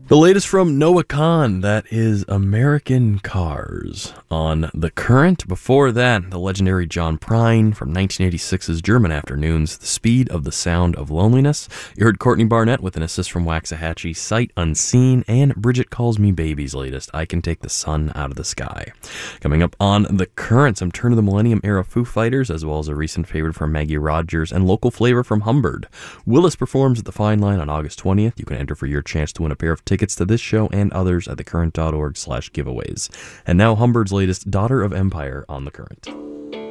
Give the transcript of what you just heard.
The latest from Noah Kahan, that is American Cars on The Current. Before that, the legendary John Prine from 1986's German Afternoons, The Speed of the Sound of Loneliness. You heard Courtney Barnett with an assist from Waxahachie, Sight Unseen, and Bridget Calls Me Baby's latest, I Can Take the Sun Out of the Sky. Coming up on The Current, some turn of the millennium era Foo Fighters, as well as a recent favorite from Maggie Rogers and local flavor from Humbird. Willis performs at the Fine Line on August 20th. You can enter for your chance to win a pair of tickets to this show and others at thecurrent.org/giveaways. And now Humbird's latest, Daughter of Empire, on The Current.